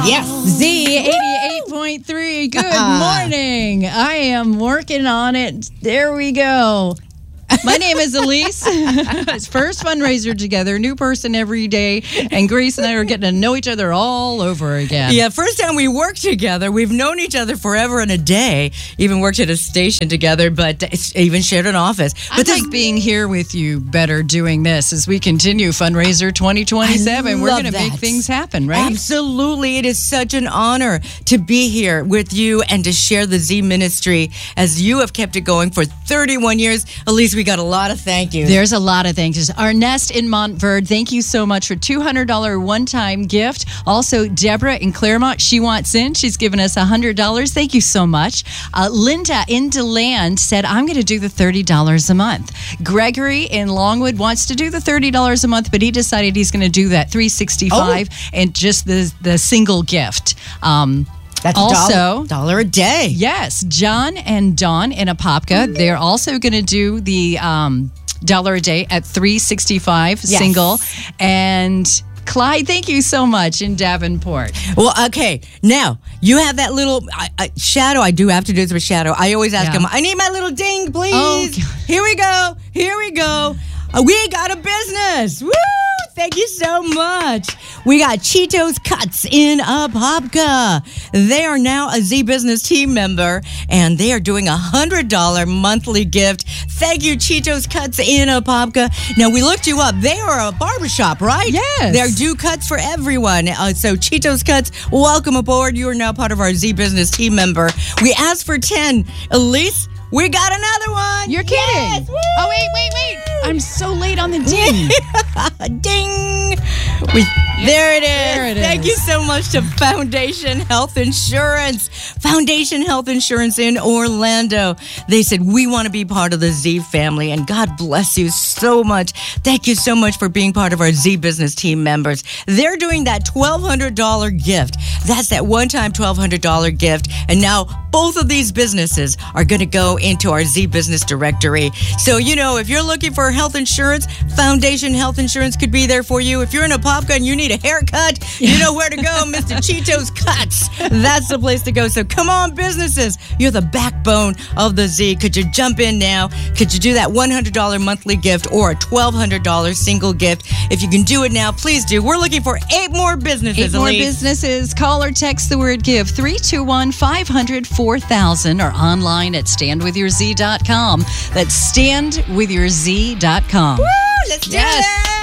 Yes. Z88.3. Good morning. I am working on it. There we go. My name is Elise. It's first fundraiser together, new person every day, and Grace and I are getting to know each other all over again. Yeah, first time we worked together. We've known each other forever and a day. Even worked at a station together, but even shared an office. But I like being here with you better doing this as we continue Fundraiser 2027. We're going to make things happen, right? Absolutely. It is such an honor to be here with you and to share the Z Ministry as you have kept it going for 31 years. Elise, we got a lot of thank yous. There's a lot of thank yous. Ernest in Montverde, thank you so much for $200 one-time gift. Also, Deborah in Claremont, she wants in. She's given us $100. Thank you so much. Linda in DeLand said, I'm going to do the $30 a month. Gregory in Longwood wants to do the $30 a month, but he decided he's going to do that $365 and just the single gift. That's also $1 a day. Yes. John and Dawn in Apopka, they're also going to do the $1 a day at $365 single. And Clyde, thank you so much in Davenport. Well, okay. Now, you have that little Shadow. I do have to do this with Shadow. I always ask him, I need my little ding, please. Oh, Here we go. We got a business. Woo! Thank you so much. We got Cheetos Cuts in Apopka. They are now a Z Business team member, and they are doing $100 monthly gift. Thank you, Cheetos Cuts in Apopka. Now, we looked you up. They are a barbershop, right? Yes. They do cuts for everyone. So, Cheetos Cuts, welcome aboard. You are now part of our Z Business team member. We asked for 10. Elise, we got another one. You're kidding. Yes. Oh, wait. I'm so late on the ding. Ding. There it is. Thank you so much to Foundation Health Insurance. Foundation Health Insurance in Orlando. They said, we want to be part of the Z family, and God bless you so much. Thank you so much for being part of our Z Business team members. They're doing that $1,200 gift. That's that one-time $1,200 gift. And now both of these businesses are going to go into our Z Business directory. So, if you're looking for health insurance, Foundation Health Insurance could be there for you. If you're in Apopka and you need a haircut, you know where to go, Mr. Cheetos Cuts. That's the place to go. So come on, businesses. You're the backbone of the Z. Could you jump in now? Could you do that $100 monthly gift or a $1,200 single gift? If you can do it now, please do. We're looking for 8 more businesses, 8 more businesses. Call or text the word GIVE 321-500-4000 or online at standwithyourz.com. That's standwithyourz.com. Woo! Let's do it!